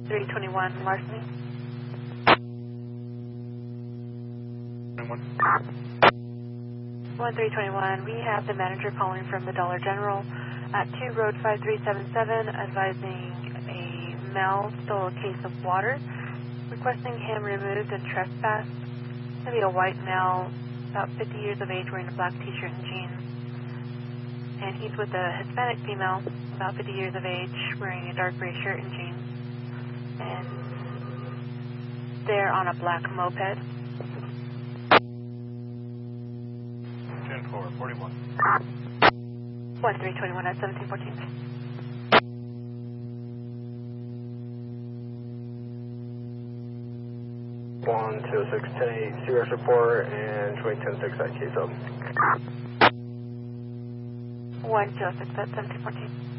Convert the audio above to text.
321 Larceny. 1321, we have the manager calling from the Dollar General at 2 Road 5377, advising a male stole a case of water, requesting him removed and trespassed. It's going to be a white male, about 50 years of age, wearing a black t-shirt and jeans. And he's with a Hispanic female, about 50 years of age, wearing a dark gray shirt and jeans. And they're on a black moped. 10-4, 41. 1321 at 1714. One 206 10-8 CRS report and 2010-6 at case up. 106 at 1714.